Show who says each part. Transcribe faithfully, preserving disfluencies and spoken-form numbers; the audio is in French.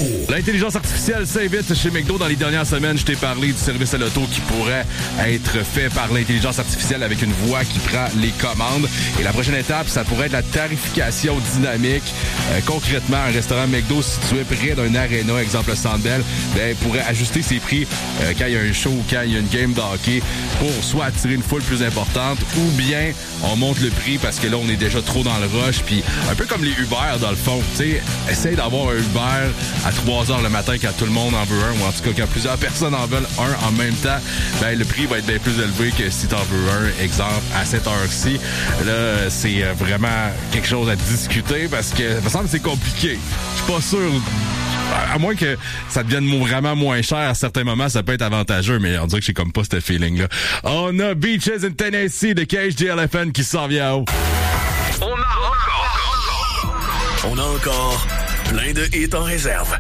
Speaker 1: L'intelligence artificielle s'invite chez McDo. Dans les dernières semaines, je t'ai parlé du service à l'auto qui pourrait être fait par l'intelligence artificielle avec une voix qui prend les commandes. Et la prochaine étape, ça pourrait être la tarification dynamique. Euh, concrètement, un restaurant McDo situé près d'un aréna, exemple Centre Bell, ben, pourrait ajuster ses prix euh, quand il y a un show ou quand il y a une game de hockey pour soit attirer une foule plus importante ou bien on monte le prix parce que là, on est déjà trop dans le rush. Puis un peu comme les Uber, dans le fond. Tu sais, essaye d'avoir un Uber à trois heures le matin quand tout le monde en veut un, ou en tout cas quand plusieurs personnes en veulent un en même temps, ben le prix va être bien plus élevé que si t'en veux un, exemple, à cette heure-ci. Là, c'est vraiment quelque chose à discuter parce que ça me semble que c'est compliqué. Je suis pas sûr... À moins que ça devienne vraiment moins cher à certains moments, ça peut être avantageux, mais on dirait que j'ai comme pas ce feeling-là. On a Beaches in Tennessee de K H J L F N qui s'en vient haut.
Speaker 2: On a encore... On a encore plein de hits en réserve.